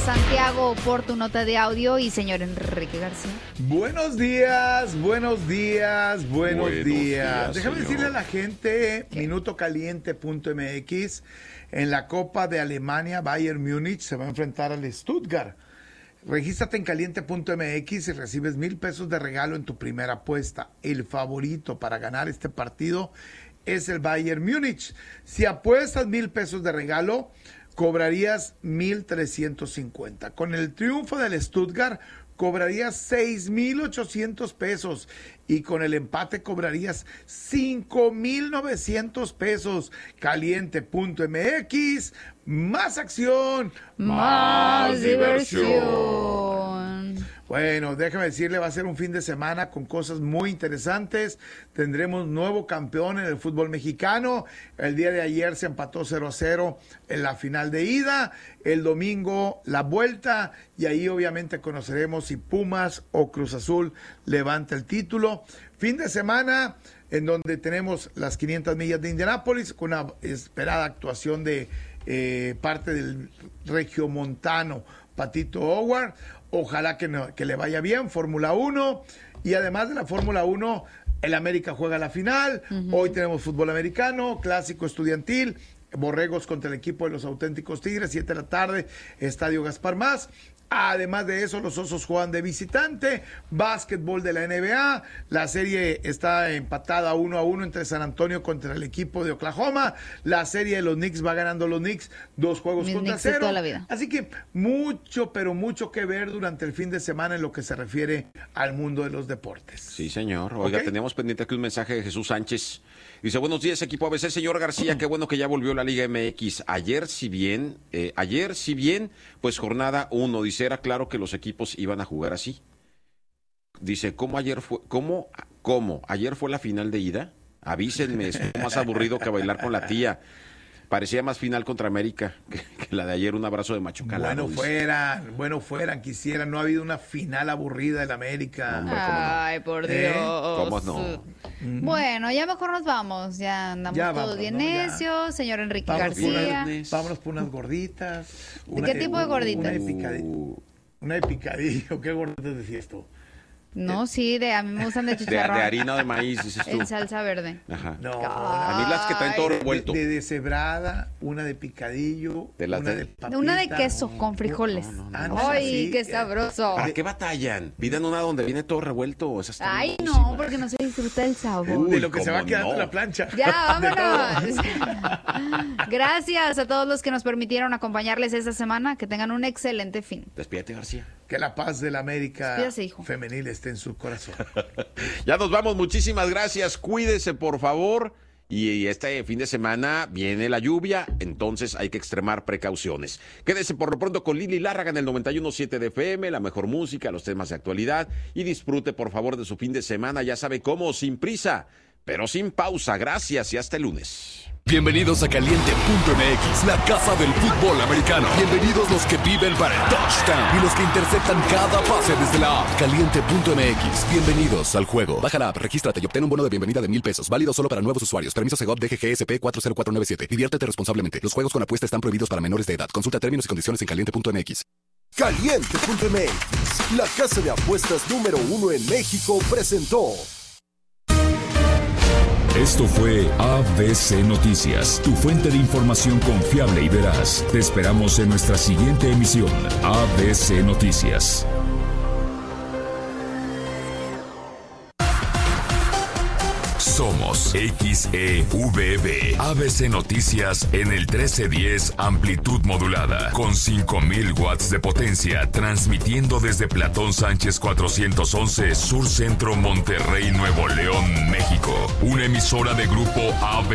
Santiago por tu nota de audio y señor Enrique García. Buenos días. Déjame decirle a la gente, ¿qué? minutocaliente.mx, en la Copa de Alemania, Bayern Múnich se va a enfrentar al Stuttgart. Regístrate en caliente.mx y recibes $1,000 de regalo en tu primera apuesta. El favorito para ganar este partido es el Bayern Múnich. Si apuestas $1,000 de regalo, cobrarías 1,350. Con el triunfo del Stuttgart, cobrarías 6,800 pesos. Y con el empate cobrarías 5,900 pesos. Caliente.mx, más acción, Más diversión. Bueno, déjame decirle, va a ser un fin de semana con cosas muy interesantes. Tendremos nuevo campeón en el fútbol mexicano. El día de ayer se empató 0-0 en la final de ida. El domingo la vuelta y ahí obviamente conoceremos si Pumas o Cruz Azul levanta el título. Fin de semana en donde tenemos las 500 millas de Indianápolis con una esperada actuación de parte del regiomontano Patito Howard. Ojalá que le vaya bien, Fórmula 1. Y además de la Fórmula 1, el América juega la final. Hoy tenemos fútbol americano, clásico estudiantil, Borregos contra el equipo de los Auténticos Tigres, 7 de la tarde, Estadio Gaspar Más. Además de eso, los Osos juegan de visitante, básquetbol de la NBA, la serie está empatada 1-1 entre San Antonio contra el equipo de Oklahoma, la serie de los Knicks va ganando los Knicks 2-0. Toda la vida. Así que mucho, pero mucho que ver durante el fin de semana en lo que se refiere al mundo de los deportes. Sí, señor. Oiga, teníamos pendiente aquí un mensaje de Jesús Sánchez. Dice, buenos días, equipo ABC. Señor García, qué bueno que ya volvió la Liga MX. Ayer, si bien, pues jornada 1. Dice, era claro que los equipos iban a jugar así. Dice, ¿cómo ayer fue? ¿Cómo? ¿Ayer fue la final de ida? Avísenme, es más aburrido que bailar con la tía. Parecía más final contra América que la de ayer. Un abrazo de Macho Calado. Bueno fueran, quisieran. No ha habido una final aburrida del América. Hombre, Ay, por Dios. ¿Cómo no? Bueno, ya mejor nos vamos. Ya andamos todos bien necios. Señor Enrique García. Vámonos por unas gorditas. ¿De qué tipo de gorditas? Una de picadillo. ¿Qué gorditas decías tú? No, sí, a mí me gustan de chicharrón. De harina o de maíz, dices tú. En salsa verde. Ajá. No, a mí las que traen todo revuelto. De deshebrada, una de picadillo, una de papita. Una de queso con frijoles. ¡Ay, qué sabroso! ¿Para qué batallan? Pidan una donde viene todo revuelto. Ay, no, porque no se disfruta el sabor. De lo que se va quedando en la plancha. Ya, vámonos. Gracias a todos los que nos permitieron acompañarles esta semana. Que tengan un excelente fin. Despídete, García. Que la paz de la América femenil esté en su corazón. Ya nos vamos, muchísimas gracias. Cuídese, por favor. Y este fin de semana viene la lluvia, entonces hay que extremar precauciones. Quédese por lo pronto con Lili Lárraga en el 91.7 de FM, la mejor música, los temas de actualidad. Y disfrute, por favor, de su fin de semana. Ya sabe cómo, sin prisa, pero sin pausa. Gracias y hasta el lunes. Bienvenidos a Caliente.mx, la casa del fútbol americano. Bienvenidos los que viven para el touchdown y los que interceptan cada pase desde la app. Caliente.mx, bienvenidos al juego. Baja la app, regístrate y obtén un bono de bienvenida de $1,000. Válido solo para nuevos usuarios. Permiso Segov DGGSP 40497. Diviértete responsablemente. Los juegos con apuesta están prohibidos para menores de edad. Consulta términos y condiciones en Caliente.mx. Caliente.mx, la casa de apuestas número 1 en México, presentó. Esto fue ABC Noticias, tu fuente de información confiable y veraz. Te esperamos en nuestra siguiente emisión, ABC Noticias. Somos XEVB, ABC Noticias en el 1310 amplitud modulada, con 5000 watts de potencia, transmitiendo desde Platón Sánchez 411, Sur Centro, Monterrey, Nuevo León, México. Una emisora de grupo ABC.